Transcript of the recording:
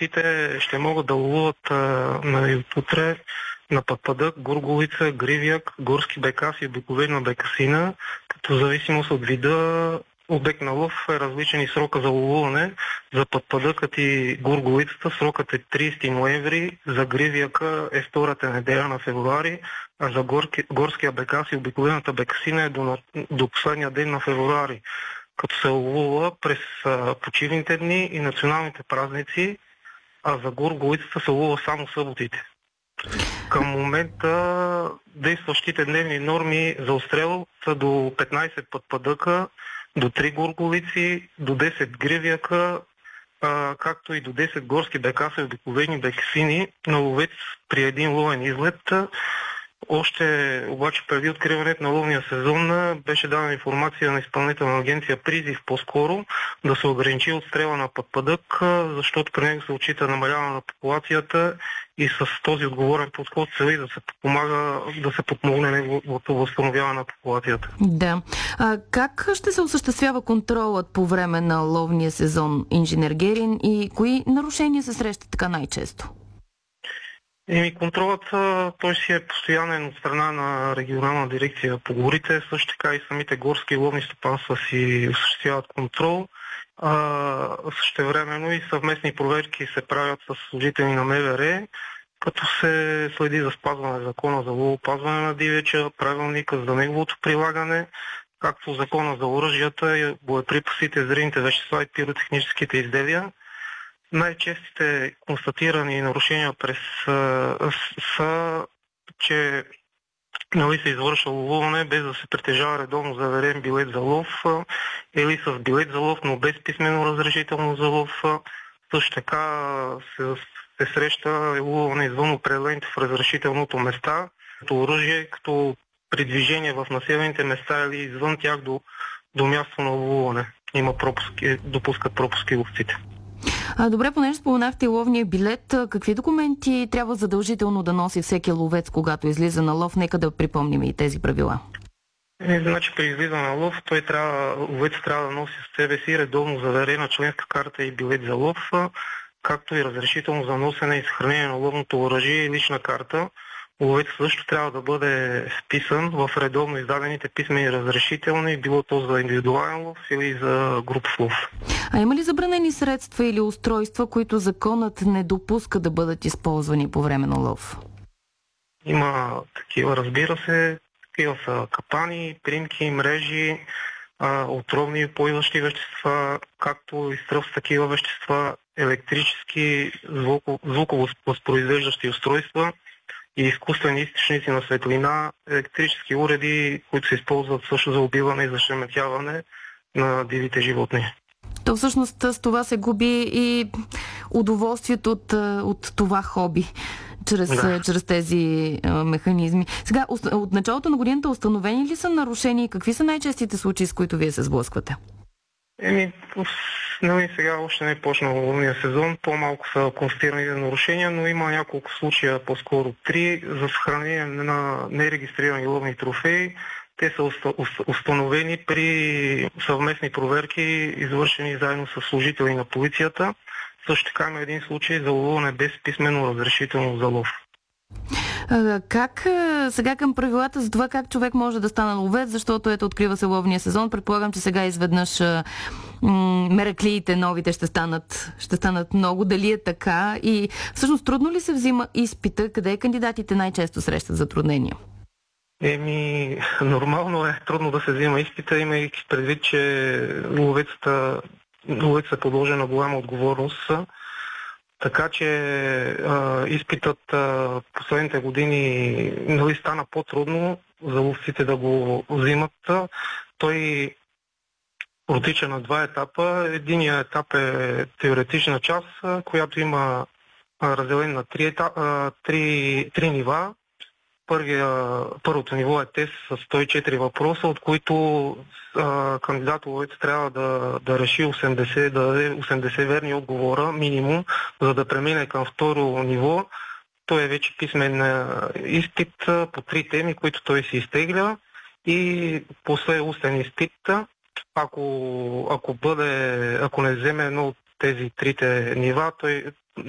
ловците ще могат да ловуват на утре на пъдпъдък, гургулица, гривяк, горски бекас и обикновена бекасина, като в зависимост от вида обект на лов е различен и срока за ловуване. За пъдпъдъкът и гургулицата срокът е 30 ноември, за гривяка е втората неделя на февруари, а за горския бекас и обикновената бекасина е до последния ден на февруари, като се ловува през почивните дни и националните празници, а за гургулицата се ловува само съботите. Към момента действащите дневни норми за отстрел са до 15 пъдпъдъка, до 3 гургулици, до 10 гривяка, както и до 10 горски бекаса и обикновени бекасини на ловец при един ловен излет. Още обаче преди откриването на ловния сезон беше дадена информация на изпълнителна агенция призив по-скоро да се ограничи отстрела на пъдпъдък, защото при него се отчита намаляване на популацията и с този отговорен подход цели да се подпомогне неговото възстановяване на популацията. Да. Как ще се осъществява контролът по време на ловния сезон, инженер Герин, и кои нарушения се срещат така най-често? Контролът той си е постоянен от страна на регионална дирекция по горите, също така и самите горски ловни стопанства си осъществяват контрол. Същевременно и съвместни проверки се правят с служители на МВР, като се следи за спазване на закона за ловоопазване на дивеча, правилника за неговото прилагане, както закона за оръжията, боеприпасите, взривните вещества и пиротехническите изделия. Най-честите констатирани нарушения са, че се извършва ловуване без да се притежава редовно заверен билет за лов или с билет за лов, но без писмено разрешително за лов. Също така се среща ловуване извън определените в разрешителното места, като оръжие, като при движение в населените места или извън тях до място на ловуване. Допускат пропуски ловците. Добре, понеже споменахте ловния билет, какви документи трябва задължително да носи всеки ловец, когато излиза на лов? Нека да припомним и тези правила. Значи при излизане на лов, ловец трябва да носи с себе си редовно заверена членска карта и билет за лов, както и разрешително за носене и съхранение на ловното оръжие и лична карта. Ловец също трябва да бъде вписан в редовно издадените писмени разрешителни, било то за индивидуален лов или за групов лов. А има ли забранени средства или устройства, които законът не допуска да бъдат използвани по време на лов? Има такива, разбира се. Такива са капани, примки, мрежи, отровни пойващи вещества, както и стръв с такива вещества, електрически звуково възпроизвеждащи устройства и изкуствени източници на светлина, електрически уреди, които се използват също за убиване и зашеметяване на дивите животни. То всъщност с това се губи и удоволствието от това хоби, чрез тези механизми. Сега, от началото на годината установени ли са нарушения и какви са най-честите случаи, с които вие се сблъсквате? Сега още не е почнал ловния сезон, по-малко са констатирани нарушения, но има няколко случая, по-скоро 3, за съхранение на нерегистрирани ловни трофеи. Те са установени при съвместни проверки, извършени заедно с служители на полицията. Също така има един случай за ловуване без писмено разрешително за лов. Как сега към правилата за това как човек може да стане ловец, защото открива се ловния сезон. Предполагам, че сега изведнъж мераклиите новите ще станат много. Дали е така? И всъщност трудно ли се взима изпита? Къде кандидатите най-често срещат затруднения? Нормално е трудно да се взима изпита, имайки предвид, че ловецът е подложен на голяма отговорност. Така че изпитът последните години стана по-трудно за ловците да го взимат. Той протича на 2 етапа. Единият етап е теоретична част, която има разделен на 3 нива. Първото ниво е тест с 104 въпроса, от които кандидат-ловец трябва да реши 80, да даде 80 верни отговора минимум, за да премине към второ ниво. Той е вече писмен изпит по 3 теми, които той си изтегля, и после устен изпит. Ако не вземе едно от тези 3 нива, той